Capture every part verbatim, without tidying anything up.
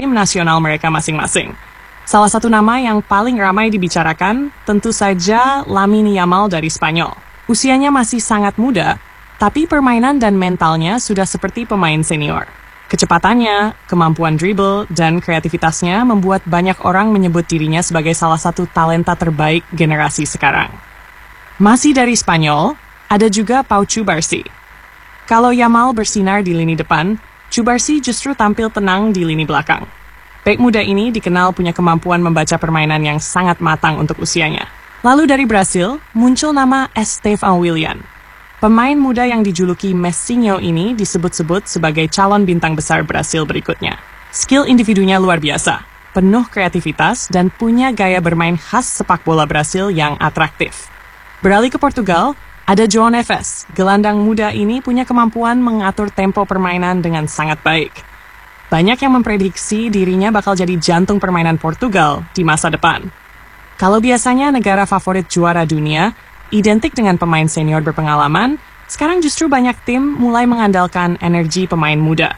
tim nasional mereka masing-masing. Salah satu nama yang paling ramai dibicarakan tentu saja Lamine Yamal dari Spanyol. Usianya masih sangat muda, tapi permainan dan mentalnya sudah seperti pemain senior. Kecepatannya, kemampuan dribble, dan kreativitasnya membuat banyak orang menyebut dirinya sebagai salah satu talenta terbaik generasi sekarang. Masih dari Spanyol, ada juga Pau Cubarsí. Kalau Yamal bersinar di lini depan, Cubarsí justru tampil tenang di lini belakang. Bek muda ini dikenal punya kemampuan membaca permainan yang sangat matang untuk usianya. Lalu dari Brasil, muncul nama Estevão Willian. Pemain muda yang dijuluki Messinho ini disebut-sebut sebagai calon bintang besar Brasil berikutnya. Skill individunya luar biasa, penuh kreativitas, dan punya gaya bermain khas sepak bola Brasil yang atraktif. Beralih ke Portugal, ada João Neves. Gelandang muda ini punya kemampuan mengatur tempo permainan dengan sangat baik. Banyak yang memprediksi dirinya bakal jadi jantung permainan Portugal di masa depan. Kalau biasanya negara favorit juara dunia identik dengan pemain senior berpengalaman, sekarang justru banyak tim mulai mengandalkan energi pemain muda.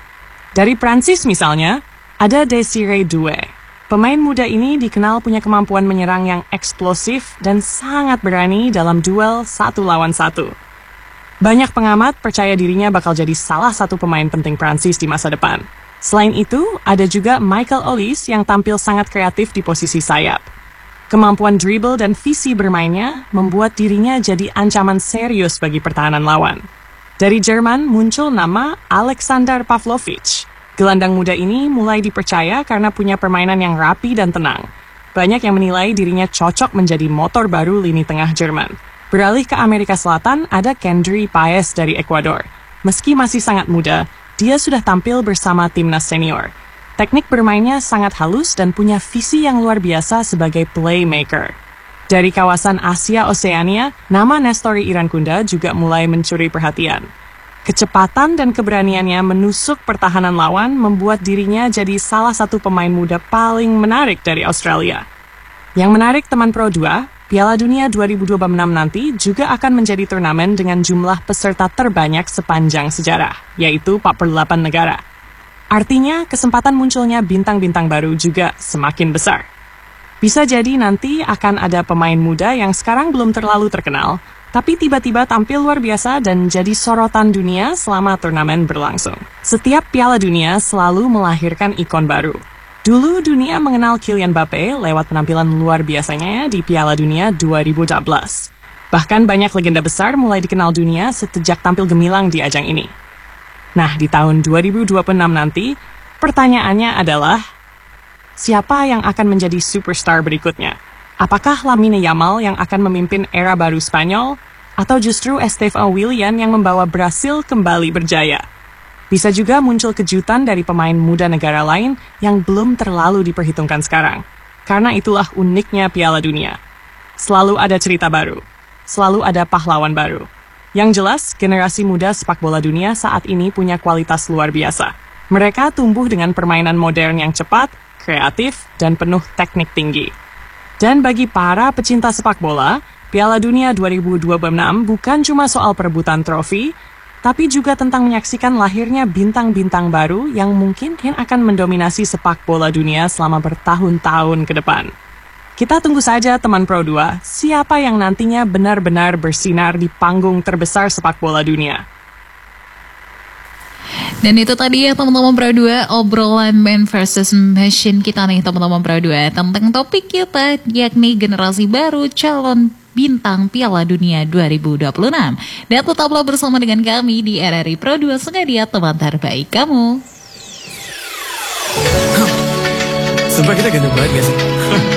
Dari Prancis misalnya, ada Désiré Doué. Pemain muda ini dikenal punya kemampuan menyerang yang eksplosif dan sangat berani dalam duel satu lawan satu. Banyak pengamat percaya dirinya bakal jadi salah satu pemain penting Prancis di masa depan. Selain itu, ada juga Michael Olise yang tampil sangat kreatif di posisi sayap. Kemampuan dribble dan visi bermainnya membuat dirinya jadi ancaman serius bagi pertahanan lawan. Dari Jerman muncul nama Alexander Pavlovic. Gelandang muda ini mulai dipercaya karena punya permainan yang rapi dan tenang. Banyak yang menilai dirinya cocok menjadi motor baru lini tengah Jerman. Beralih ke Amerika Selatan ada Kendry Páez dari Ekuador. Meski masih sangat muda, dia sudah tampil bersama timnas senior. Teknik bermainnya sangat halus dan punya visi yang luar biasa sebagai playmaker. Dari kawasan Asia Oseania, nama Nestori Irankunda juga mulai mencuri perhatian. Kecepatan dan keberaniannya menusuk pertahanan lawan membuat dirinya jadi salah satu pemain muda paling menarik dari Australia. Yang menarik teman Pro dua, Piala Dunia dua ribu dua puluh enam nanti juga akan menjadi turnamen dengan jumlah peserta terbanyak sepanjang sejarah, yaitu empat puluh delapan negara. Artinya, kesempatan munculnya bintang-bintang baru juga semakin besar. Bisa jadi nanti akan ada pemain muda yang sekarang belum terlalu terkenal, tapi tiba-tiba tampil luar biasa dan jadi sorotan dunia selama turnamen berlangsung. Setiap Piala Dunia selalu melahirkan ikon baru. Dulu dunia mengenal Kylian Mbappé lewat penampilan luar biasanya di Piala Dunia dua ribu empat belas. Bahkan banyak legenda besar mulai dikenal dunia sejak tampil gemilang di ajang ini. Nah, di tahun dua ribu dua puluh enam nanti, pertanyaannya adalah, siapa yang akan menjadi superstar berikutnya? Apakah Lamine Yamal yang akan memimpin era baru Spanyol? Atau justru Estevão Willian yang membawa Brasil kembali berjaya? Bisa juga muncul kejutan dari pemain muda negara lain yang belum terlalu diperhitungkan sekarang. Karena itulah uniknya Piala Dunia. Selalu ada cerita baru. Selalu ada pahlawan baru. Yang jelas, generasi muda sepak bola dunia saat ini punya kualitas luar biasa. Mereka tumbuh dengan permainan modern yang cepat, kreatif, dan penuh teknik tinggi. Dan bagi para pecinta sepak bola, Piala Dunia dua ribu dua puluh enam bukan cuma soal perebutan trofi, tapi juga tentang menyaksikan lahirnya bintang-bintang baru yang mungkin akan mendominasi sepak bola dunia selama bertahun-tahun ke depan. Kita tunggu saja teman Pro dua, siapa yang nantinya benar-benar bersinar di panggung terbesar sepak bola dunia. Dan itu tadi ya teman-teman Pro dua, obrolan man versus machine kita nih teman-teman Pro dua tentang topik kita yakni generasi baru calon bintang Piala Dunia dua ribu dua puluh enam. Dan tetaplah bersama dengan kami di R R I Pro dua Sengadia, teman terbaik kamu. Sumpah kita ganteng banget gak sih?